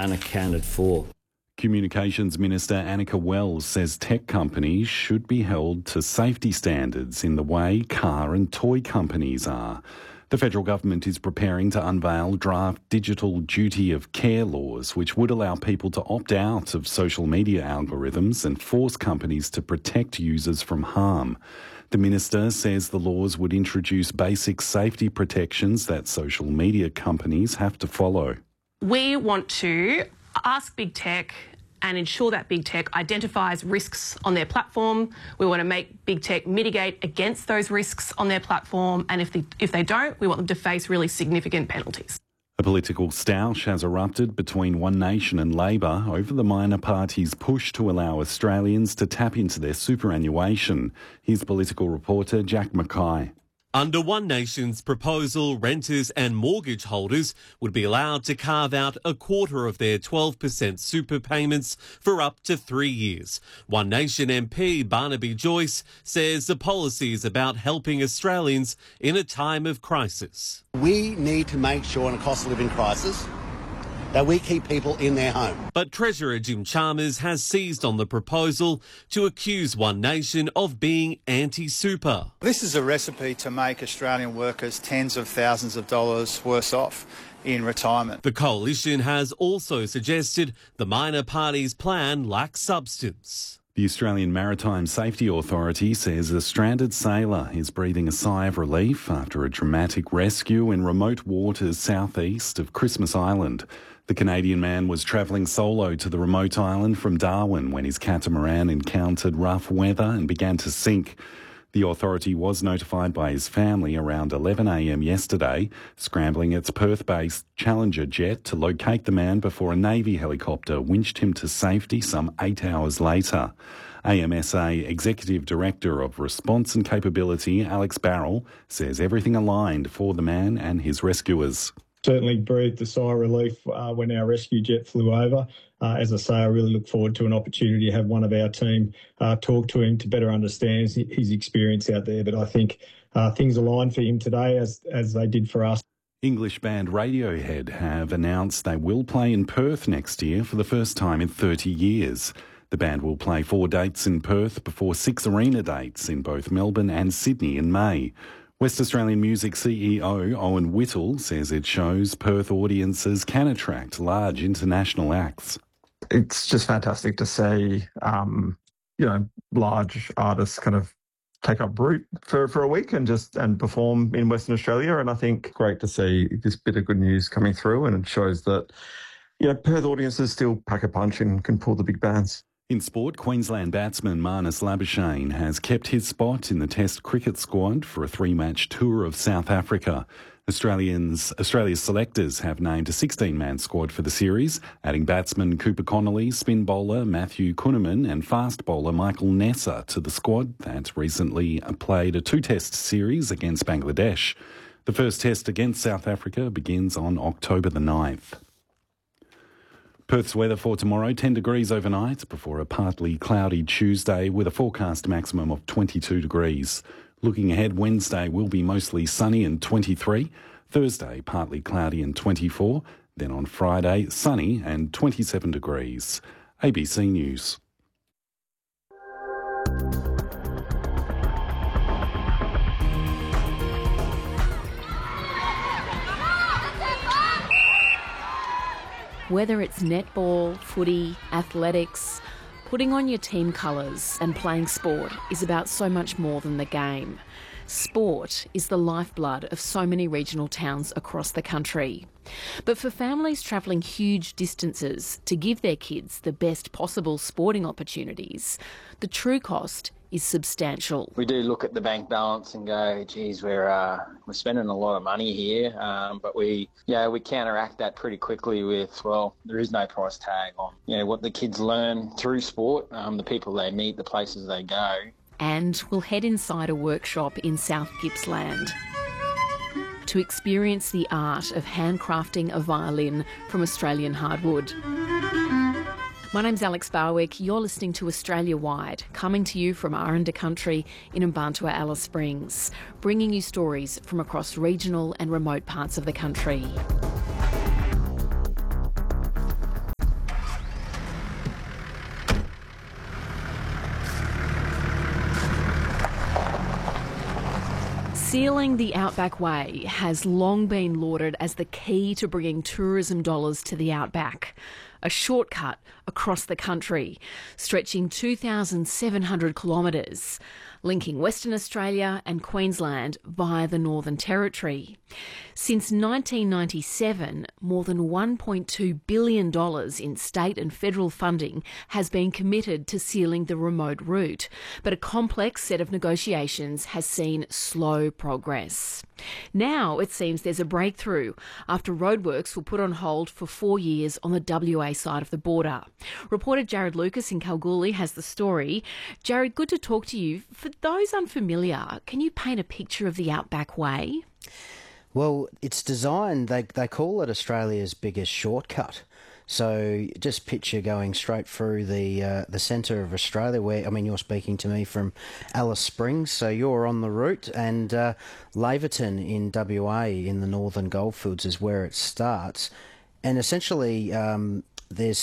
unaccounted for. Communications Minister Annika Wells says tech companies should be held to safety standards in the way car and toy companies are. The federal government is preparing to unveil draft digital duty of care laws, which would allow people to opt out of social media algorithms and force companies to protect users from harm. The minister says the laws would introduce basic safety protections that social media companies have to follow. We want to ask big tech and ensure that big tech identifies risks on their platform. We want to make big tech mitigate against those risks on their platform, and if they don't, we want them to face really significant penalties. A political stoush has erupted between One Nation and Labor over the minor party's push to allow Australians to tap into their superannuation. Here's political reporter Jack Mackay. Under One Nation's proposal, renters and mortgage holders would be allowed to carve out a quarter of their 12% super payments for up to 3 years. One Nation MP Barnaby Joyce says the policy is about helping Australians in a time of crisis. We need to make sure in a cost of living crisis that we keep people in their home. But Treasurer Jim Chalmers has seized on the proposal to accuse One Nation of being anti-super. This is a recipe to make Australian workers tens of thousands of dollars worse off in retirement. The coalition has also suggested the minor party's plan lacks substance. The Australian Maritime Safety Authority says a stranded sailor is breathing a sigh of relief after a dramatic rescue in remote waters southeast of Christmas Island. The Canadian man was travelling solo to the remote island from Darwin when his catamaran encountered rough weather and began to sink. The authority was notified by his family around 11 a.m. yesterday, scrambling its Perth-based Challenger jet to locate the man before a Navy helicopter winched him to safety some 8 hours later. AMSA Executive Director of Response and Capability, Alex Barrell, says everything aligned for the man and his rescuers. Certainly breathed a sigh of relief when our rescue jet flew over. As I say, I really look forward to an opportunity to have one of our team talk to him to better understand his experience out there. But I think things aligned for him today as they did for us. English band Radiohead have announced they will play in Perth next year for the first time in 30 years. The band will play 4 dates in Perth before 6 arena dates in both Melbourne and Sydney in May. West Australian Music CEO Owen Whittle says it shows Perth audiences can attract large international acts. It's just fantastic to see, large artists kind of take up root for a week and perform in Western Australia. And I think great to see this bit of good news coming through, and it shows that, Perth audiences still pack a punch and can pull the big bands. In sport, Queensland batsman Marnus Labuschagne has kept his spot in the Test cricket squad for a 3-match tour of South Africa. Australia's selectors have named a 16-man squad for the series, adding batsman Cooper Connolly, spin bowler Matthew Kuhnemann and fast bowler Michael Nessa to the squad that recently played a 2-test series against Bangladesh. The first test against South Africa begins on October the 9th. Perth's weather for tomorrow, 10 degrees overnight before a partly cloudy Tuesday with a forecast maximum of 22 degrees. Looking ahead, Wednesday will be mostly sunny and 23. Thursday, partly cloudy and 24. Then on Friday, sunny and 27 degrees. ABC News. Whether it's netball, footy, athletics, putting on your team colours and playing sport is about so much more than the game. Sport is the lifeblood of so many regional towns across the country. But for families travelling huge distances to give their kids the best possible sporting opportunities, the true cost is substantial. We do look at the bank balance and go, geez, we're spending a lot of money here, but we counteract that pretty quickly with, well, there is no price tag on what the kids learn through sport, the people they meet, the places they go. And we'll head inside a workshop in South Gippsland to experience the art of handcrafting a violin from Australian hardwood. My name's Alex Barwick. You're listening to Australia Wide, coming to you from Aranda Country in Mbantua, Alice Springs, bringing you stories from across regional and remote parts of the country. Sealing the Outback Way has long been lauded as the key to bringing tourism dollars to the outback. A shortcut across the country, stretching 2,700 kilometres, linking Western Australia and Queensland via the Northern Territory. Since 1997, more than $1.2 billion in state and federal funding has been committed to sealing the remote route, but a complex set of negotiations has seen slow progress. Now it seems there's a breakthrough after roadworks were put on hold for 4 years on the WA side of the border. Reporter Jared Lucas in Kalgoorlie has the story. Jared, good to talk to you. For those unfamiliar, can you paint a picture of the Outback Way? Well, it's designed, they call it Australia's biggest shortcut. So just picture going straight through the centre of Australia where, I mean, you're speaking to me from Alice Springs, so you're on the route, and Laverton in WA in the Northern Goldfields is where it starts. And essentially there's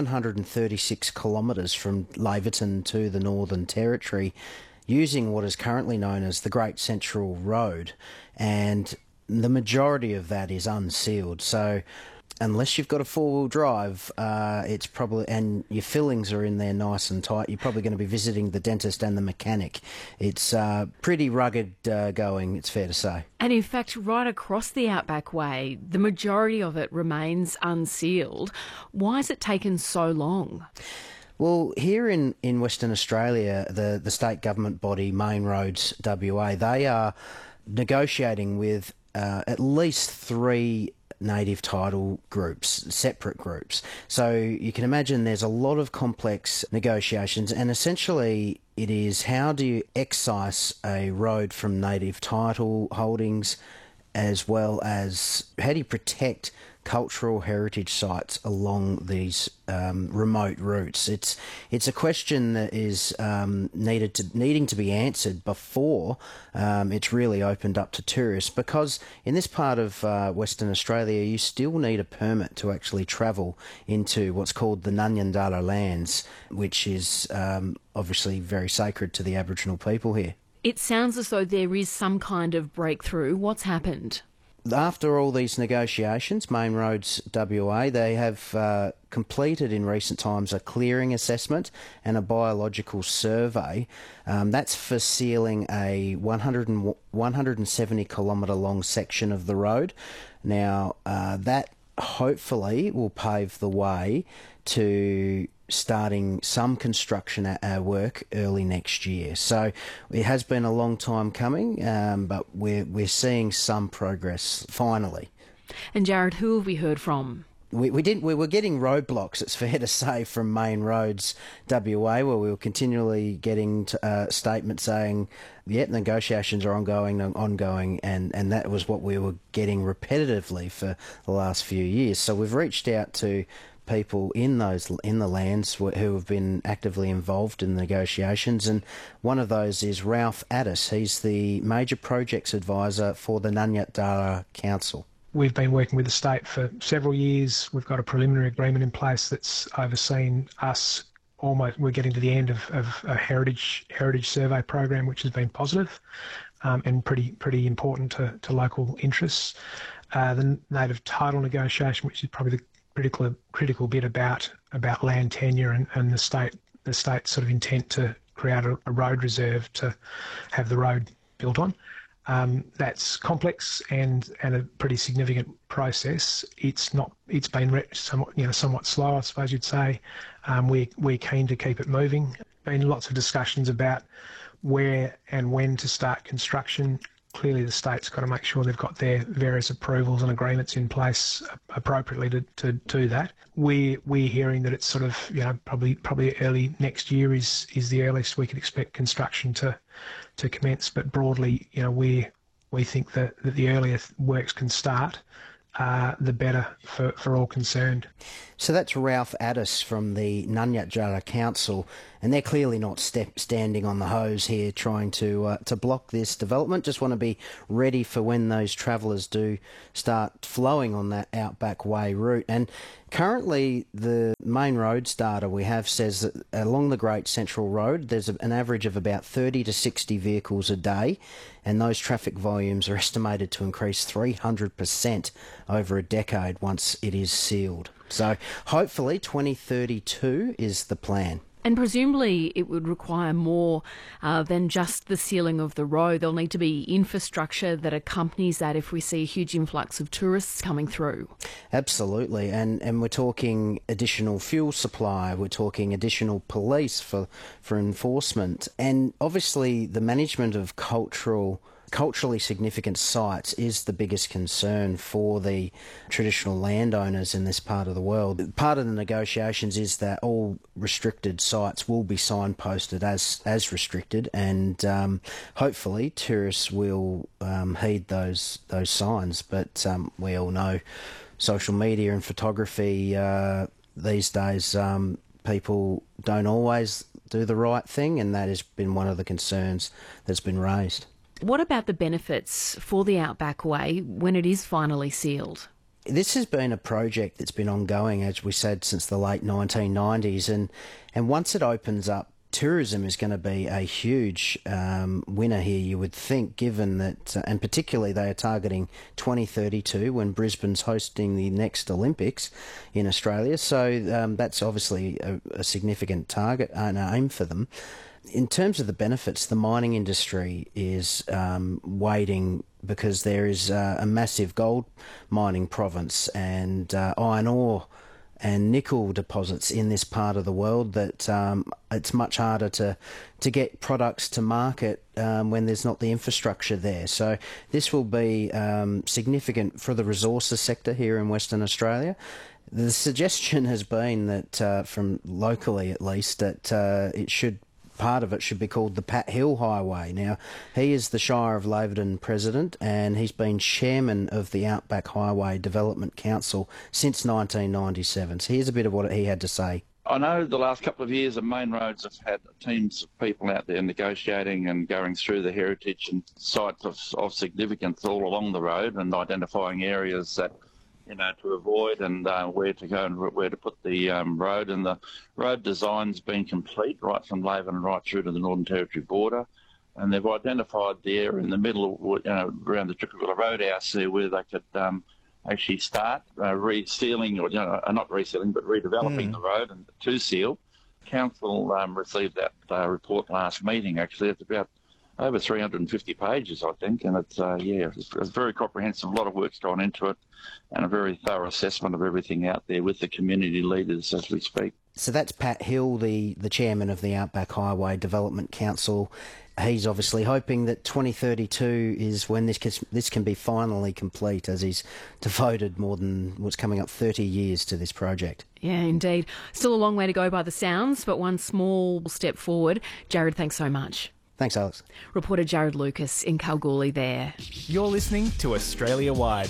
736 kilometres from Laverton to the Northern Territory using what is currently known as the Great Central Road, and the majority of that is unsealed. So unless you've got a four-wheel drive, it's probably, and your fillings are in there nice and tight, you're probably going to be visiting the dentist and the mechanic. It's pretty rugged going, it's fair to say. And in fact, right across the Outback Way, the majority of it remains unsealed. Why has it taken so long? Well, here in Western Australia, the state government body, Main Roads WA, they are negotiating with at least 3 native title groups, separate groups. So you can imagine there's a lot of complex negotiations, and essentially it is how do you excise a road from native title holdings, as well as how do you protect cultural heritage sites along these remote routes. It's a question that is needing to be answered before it's really opened up to tourists, because in this part of Western Australia you still need a permit to actually travel into what's called the Nanyandara lands, which is obviously very sacred to the Aboriginal people here. It sounds as though there is some kind of breakthrough. What's happened? After all these negotiations, Main Roads WA, they have completed in recent times a clearing assessment and a biological survey. That's for sealing a 170 kilometre long section of the road. Now, that hopefully will pave the way to starting some construction work early next year. So it has been a long time coming, but we're seeing some progress finally. And Jared, who have we heard from? We were getting roadblocks, it's fair to say, from Main Roads WA, where we were continually getting statements saying, yeah, negotiations are ongoing, and that was what we were getting repetitively for the last few years. So we've reached out to people in the lands who have been actively involved in the negotiations, and one of those is Ralph Addis. He's the Major Projects Advisor for the Nanyandara Council. We've been working with the state for several years. We've got a preliminary agreement in place that's overseen us almost. We're getting to the end of a heritage survey program, which has been positive and pretty important to local interests. The native title negotiation, which is probably the critical bit about land tenure and the state's sort of intent to create a road reserve to have the road built on. That's complex and a pretty significant process. It's been somewhat slow, I suppose you'd say. We're keen to keep it moving. Been lots of discussions about where and when to start construction. Clearly the state's got to make sure they've got their various approvals and agreements in place appropriately to do that. We're hearing that it's sort of, probably early next year is the earliest we can expect construction to commence. But broadly, we think that the earlier works can start, the better for all concerned. So that's Ralph Addis from the Nanyandara Council, and they're clearly not standing on the hose here trying to block this development. Just want to be ready for when those travellers do start flowing on that Outback Way route. And Currently, the main roads data we have says that along the Great Central Road, there's an average of about 30 to 60 vehicles a day, and those traffic volumes are estimated to increase 300% over a decade once it is sealed. So hopefully 2032 is the plan. And presumably it would require more than just the sealing of the road. There'll need to be infrastructure that accompanies that if we see a huge influx of tourists coming through. Absolutely. And we're talking additional fuel supply, we're talking additional police for enforcement. And obviously the management of culturally significant sites is the biggest concern for the traditional landowners in this part of the world. Part of the negotiations is that all restricted sites will be signposted as restricted, and hopefully tourists will heed those signs. But we all know social media and photography these days, people don't always do the right thing, and that has been one of the concerns that's been raised. What about the benefits for the Outback Way when it is finally sealed? This has been a project that's been ongoing, as we said, since the late 1990s, and once it opens up, tourism is going to be a huge winner here, you would think, given that, and particularly they are targeting 2032 when Brisbane's hosting the next Olympics in Australia, so that's obviously a significant target and aim for them. In terms of the benefits, the mining industry is waiting because there is a massive gold mining province and iron ore and nickel deposits in this part of the world that it's much harder to get products to market when there's not the infrastructure there. So this will be significant for the resources sector here in Western Australia. The suggestion has been that, from locally at least, that part of it should be called the Pat Hill Highway. Now, he is the Shire of Laverton president, and he's been chairman of the Outback Highway Development Council since 1997. So here's a bit of what he had to say. I know the last couple of years the main roads have had teams of people out there negotiating and going through the heritage and sites of significance all along the road and identifying areas that to avoid and where to go and where to put the road. And the road design's been complete right from Laverton right through to the Northern Territory border. And they've identified the area in the middle, around the Trickavilla Roadhouse there where they could actually start resealing, or not resealing, but redeveloping the road and to seal. Council received that report last meeting, actually. It's about over 350 pages, I think, and it's very comprehensive. A lot of work's gone into it, and a very thorough assessment of everything out there with the community leaders as we speak. So that's Pat Hill, the chairman of the Outback Highway Development Council. He's obviously hoping that 2032 is when this can be finally complete, as he's devoted more than what's coming up 30 years to this project. Yeah, indeed. Still a long way to go by the sounds, but one small step forward. Jared, thanks so much. Thanks, Alex. Reporter Jared Lucas in Kalgoorlie there. You're listening to Australia Wide.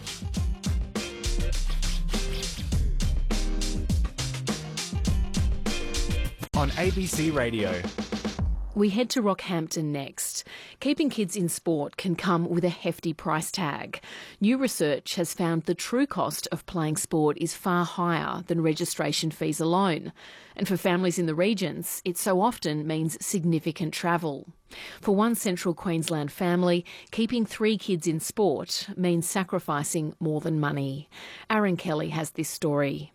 On ABC Radio. We head to Rockhampton next. Keeping kids in sport can come with a hefty price tag. New research has found the true cost of playing sport is far higher than registration fees alone. And for families in the regions, it so often means significant travel. For one Central Queensland family, keeping 3 kids in sport means sacrificing more than money. Aaron Kelly has this story.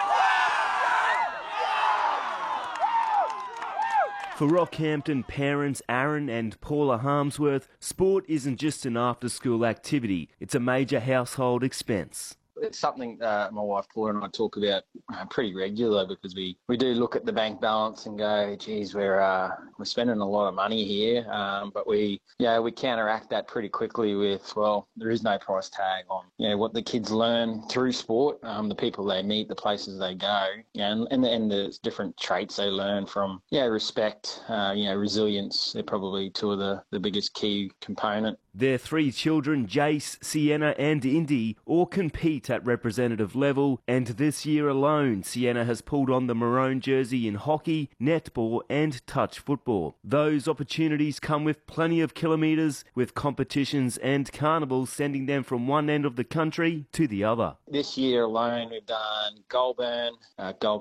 For Rockhampton parents Aaron and Paula Harmsworth, sport isn't just an after-school activity, it's a major household expense. It's something my wife Paula and I talk about pretty regularly because we do look at the bank balance and go, geez, we're spending a lot of money here, but we counteract that pretty quickly with, well, there is no price tag on what the kids learn through sport, the people they meet, the places they go, and the different traits they learn from respect, resilience. They're probably two of the biggest key component. Their 3 children, Jace, Sienna and Indy, all compete at representative level, and this year alone, Sienna has pulled on the maroon jersey in hockey, netball and touch football. Those opportunities come with plenty of kilometres, with competitions and carnivals sending them from one end of the country to the other. This year alone, we've done Goulburn, Gold